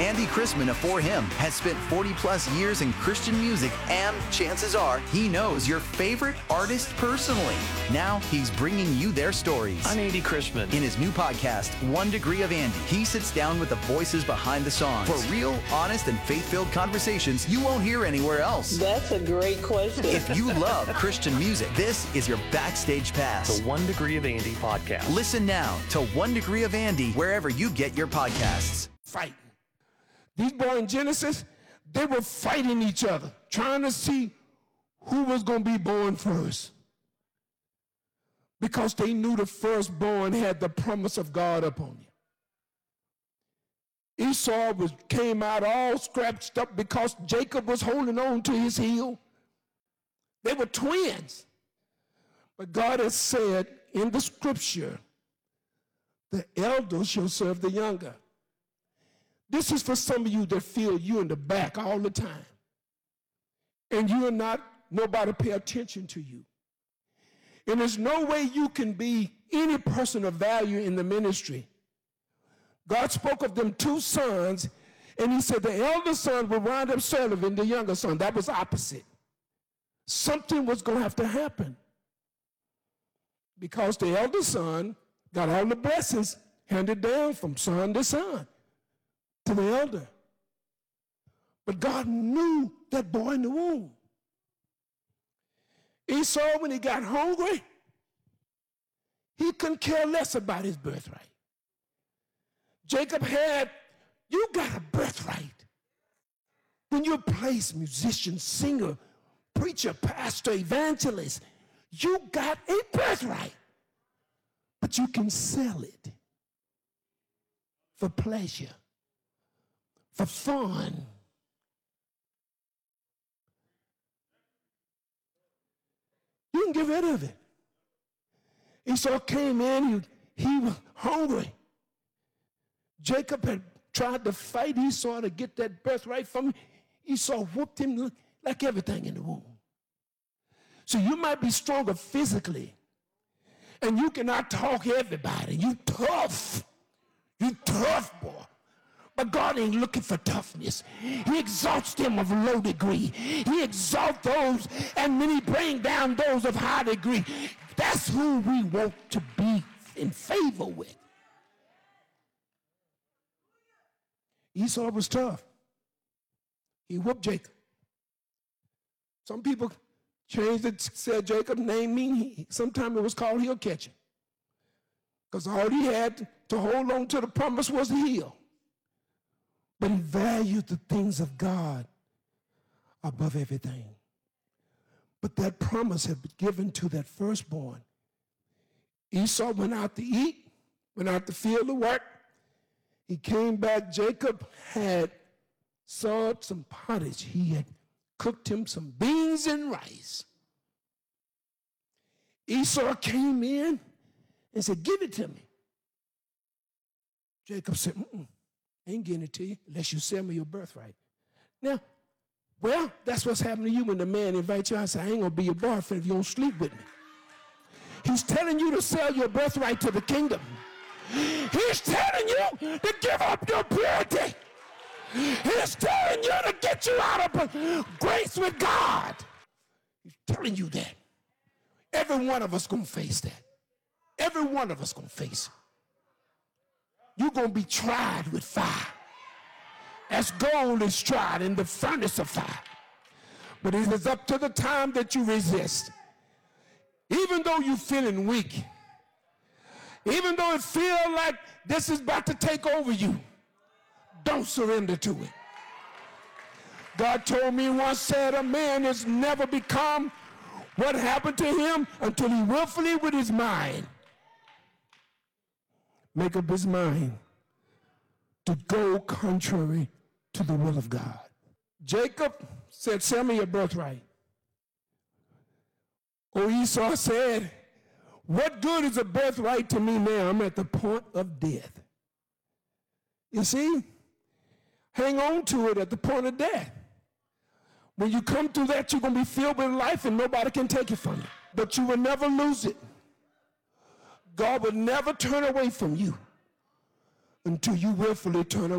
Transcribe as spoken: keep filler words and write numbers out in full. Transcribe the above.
Andy Chrisman of For Him has spent forty plus years in Christian music, and chances are he knows your favorite artist personally. Now he's bringing you their stories. I'm Andy Chrisman. In his new podcast, One Degree of Andy, he sits down with the voices behind the songs for real, honest, and faith-filled conversations you won't hear anywhere else. That's a great question. If you love Christian music, this is your backstage pass. The One Degree of Andy podcast. Listen now to One Degree of Andy wherever you get your podcasts. Fighting. These boys in Genesis, they were fighting each other, trying to see who was going to be born first. Because they knew the firstborn had the promise of God upon you. Esau was, came out all scratched up because Jacob was holding on to his heel. They were twins. But God has said in the scripture, the elder shall serve the younger. This is for some of you that feel you in the back all the time. And you are not, nobody pay attention to you. And there's no way you can be any person of value in the ministry. God spoke of them two sons, and he said the elder son would wind up serving the younger son. That was opposite. Something was going to have to happen. Because the elder son got all the blessings handed down from son to son, to the elder. But God knew that boy in the womb. Esau, when he got hungry, he couldn't care less about his birthright. Jacob had, you got a birthright. When you're a place, musician, singer, preacher, pastor, evangelist, you got a birthright. But you can sell it for pleasure, for fun. You can get rid of it. Esau came in, he, he was hungry. Jacob had tried to fight Esau to get that birthright from him. Esau whooped him like everything in the womb. So you might be stronger physically, and you cannot talk everybody. You tough. You tough, boy. But God ain't looking for toughness. He exalts them of low degree. He exalts those, and then he brings down those of high degree. That's who we want to be in favor with. Esau was tough. He whooped Jacob. Some people changed it, said Jacob name mean. Sometimes it was called heel catching. Because all he had to hold on to the promise was the heel. But he valued the things of God above everything. But that promise had been given to that firstborn. Esau went out to eat, went out to field to work. He came back. Jacob had sawed some pottage. He had cooked him some beans and rice. Esau came in and said, give it to me. Jacob said, mm-mm. I ain't getting it to you unless you sell me your birthright. Now, well, that's what's happening to you when the man invites you out and says, I ain't going to be your boyfriend if you don't sleep with me. He's telling you to sell your birthright to the kingdom. He's telling you to give up your purity. He's telling you to get you out of grace with God. He's telling you that. Every one of us going to face that. Every one of us going to face it. You're going to be tried with fire. As gold is tried in the furnace of fire. But it is up to the time that you resist. Even though you're feeling weak. Even though it feels like this is about to take over you. Don't surrender to it. God told me once, said a man has never become what happened to him until he willfully with his mind make up his mind to go contrary to the will of God. Jacob said, sell me your birthright. Oh, Esau said, what good is a birthright to me now? I'm at the point of death. You see, hang on to it at the point of death. When you come through that, you're going to be filled with life and nobody can take it from you. But you will never lose it. God will never turn away from you until you willfully turn away.